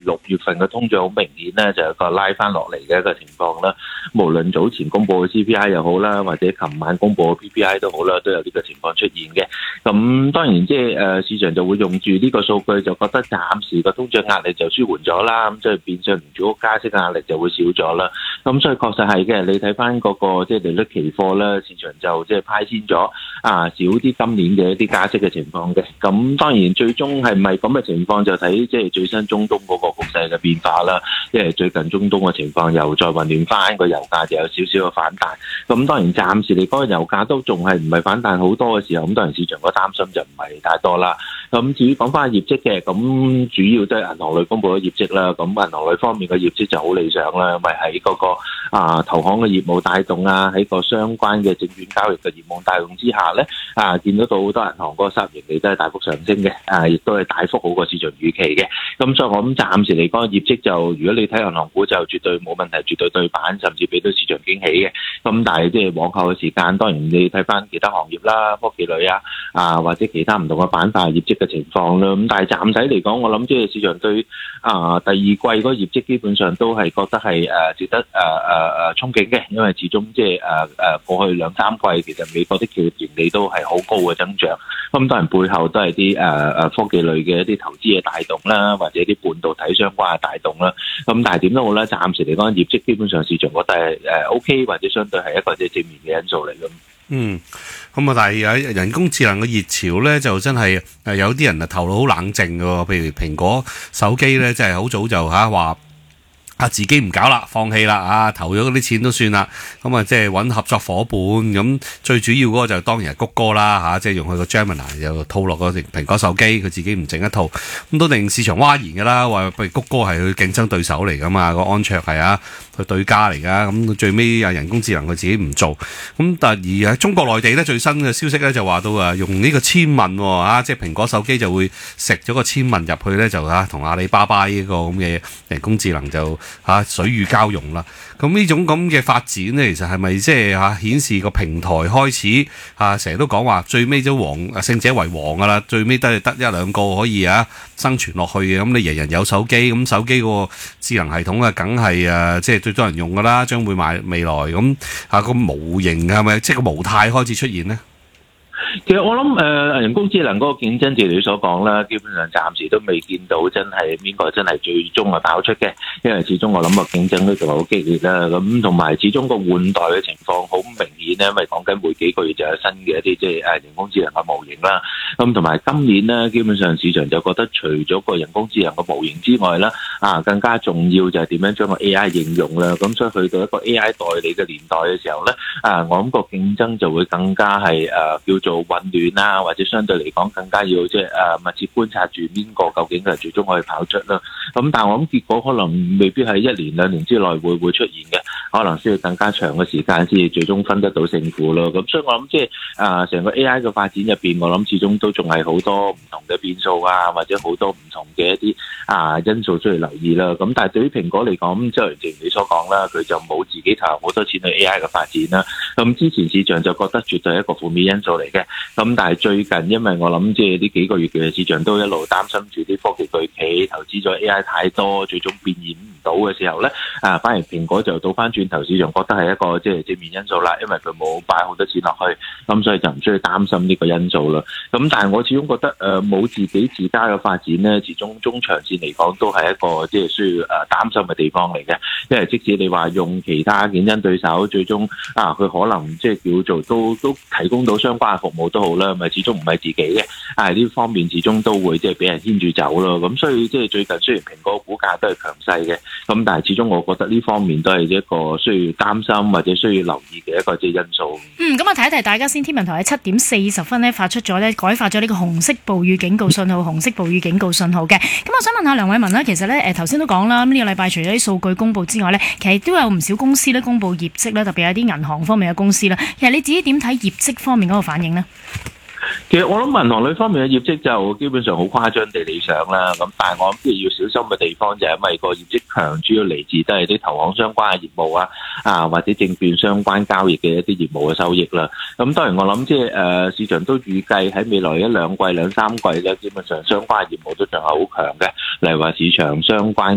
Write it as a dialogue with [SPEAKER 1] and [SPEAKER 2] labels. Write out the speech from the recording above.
[SPEAKER 1] 6月份嘅通脹好明顯咧，就有個拉翻落嚟嘅一個情況啦。無論早前公佈嘅 CPI 又好啦，或者琴晚公佈嘅 PPI 都好啦，都有呢個情況出現嘅。咁當然即係市場就會用住呢個數據，就覺得暫時個通脹壓力就舒緩咗啦，咁即係變相聯儲局加息嘅壓力就會少咗啦。咁所以確實係嘅，你睇翻嗰個即係利率期貨咧，市場就即係派先咗少啲今年嘅一啲加息嘅情況嘅。咁當然最終係咪咁嘅情況，就睇即係最新中東嗰個局勢嘅變化啦。因為最近中東嘅情況又再混亂翻，個油價就有少少嘅反彈。咁當然暫時嚟講，油價都仲係唔係反彈好多嘅時候，咁當然市場個擔心就唔係太多啦。咁至於講翻業績嘅，咁主要都係銀行類公佈嘅業績啦。咁銀行類方面嘅業績就好理想啦，因為喺嗰個投行嘅業務帶動啊，喺個相關嘅證券交易嘅業務帶動之下咧，見到好多銀行嗰個收入盈利都係大幅上升嘅，亦都係大幅好過市場預期嘅。咁所以我諗暫時嚟講，業績就如果你睇銀行股就絕對冇問題，絕對對版，甚至俾到市場驚喜嘅。咁但係即係往後嘅時間，當然你睇翻其他行業啦，科技類或者其他唔同嘅板塊業績嘅情況啦。咁但係暫時嚟講，我諗即係市場對第二季嗰個業績基本上都係覺得係值得憧憬嘅，因為始終即係過去2、3季其實美國的企業盈利都係好高嘅增長。咁當然背後都係啲科技類嘅一啲投資嘅帶動啦，或者啲半導體相關嘅帶動啦。咁但係點都好啦，暫時嚟講業績基本上市場覺得係OK， 或者相對係一個即係正面嘅因素嚟咁。
[SPEAKER 2] 咁但係人工智能嘅熱潮咧，就真係有啲人頭腦好冷靜嘅喎，譬如蘋果手機咧，真係好早就話自己唔搞啦，放棄啦，投咗嗰啲錢都算啦。咁即係揾合作伙伴。咁最主要嗰個就當然係谷歌啦，即係用佢個 Gemini 又套落個蘋果手機，佢自己唔整一套，咁都令市場嘩然㗎啦。話譬如谷歌係佢競爭對手嚟㗎嘛，個安卓係佢對家嚟㗎。咁最尾人工智能佢自己唔做。咁但係而喺中國內地咧，最新嘅消息咧就話到用呢個簽文即係蘋果手機就會食咗個簽文入去咧，就同阿里巴巴呢個咁嘅人工智能就水乳交融啦。咁呢種咁嘅發展咧，其實係咪即係顯示個平台開始成日都講話最尾都勝者為王噶啦，最尾都係得一兩個可以生存落去嘅。咁你人人有手機，咁手機個智能系統梗係即係最多人用噶啦，將會賣未來咁個模型係咪即係個模態開始出現呢？
[SPEAKER 1] 其實我諗人工智能嗰個競爭，正如你所講啦，基本上暫時都未見到真係邊個真係最終爆出嘅，因為始終我諗個競爭都仲係好激烈啦。咁同埋始終個換代嘅情況好明顯咧，因為講緊每幾個月就有新嘅一啲即係人工智能嘅模型啦。咁同埋今年咧，基本上市場就覺得除咗個人工智能嘅模型之外啦，更加重要就係點樣將個 AI 應用啦。咁所以去到一個 AI 代理嘅年代嘅時候咧，我諗個競爭就會更加係叫做混亂啦，或者相對嚟講更加要即係密切觀察住邊個究竟係最終可以跑出啦。咁但係我諗結果可能未必係1年2年之內會出現嘅，可能需要更加長嘅時間先至最終分得到勝負咯。咁所以我諗即係成個 AI 嘅發展入邊，我諗始終都仲係好多唔同嘅變數或者好多唔同嘅一啲因素需要留意啦。咁但係對於蘋果嚟講，即係正如你所講啦，佢就冇自己投入好多錢去 AI 嘅發展啦。咁之前市場就覺得絕對係一個負面因素嚟嘅。咁但係最近，因為我諗即係呢幾個月嘅市場都一路擔心住啲科技巨企投資咗 AI 太多，最終變現唔到嘅時候咧，反而蘋果就倒翻轉頭，市場覺得係一個即係正面因素啦，因為佢冇擺好多錢落去，咁所以就唔需要擔心呢個因素啦。咁但係我始終覺得冇自己自家嘅發展咧，始終中長線嚟講都係一個即係需要擔心嘅地方嚟嘅，因為即使你話用其他競爭對手，最終佢可能即係叫做都提供到相關嘅服務都好啦，咪始終唔係自己嘅，呢方面始終都會即係俾人牽住走咯。咁所以即係最近雖然蘋果股價都係強勢嘅，咁但係始終我覺得呢方面都係一個需要擔心或者需要留意嘅一個即係因素。
[SPEAKER 3] 咁提一提大家先，天文台喺7點40分咧發出咗咧改發咗呢個紅色暴雨警告信號、紅色暴雨警告信號嘅。咁我想問下梁偉文啦，其實咧頭先都講啦，呢個禮拜除咗啲數據公佈之外咧，其實都有唔少公司咧公佈業績啦，特別係啲銀行方面嘅公司啦。其實你自己點睇業績方面嗰個反應呢？
[SPEAKER 1] 其實我諗銀行類方面嘅業績就基本上好誇張地理想啦，咁但係我諗即係要小心嘅地方就係因為個業績強主要嚟自都係啲投行相關嘅業務或者證券相關交易嘅一啲業務嘅收益啦。咁當然我諗即係市場都預計喺未來1、2季、2、3季咧，基本上相關嘅業務都仲係好強嘅，例如話市場相關